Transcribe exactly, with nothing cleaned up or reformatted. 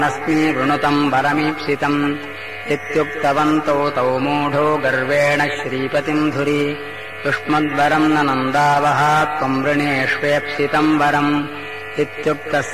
अस्मि वृणुतम् वरमीप्सितम् इत्युक्तवन्तौ तौ मूढो गर्वेण श्रीपतिम् धुरि युष्मद्वरम् न नन्दावः त्वम् वृणेष्वेप्सितम् वरम् इत्युक्तः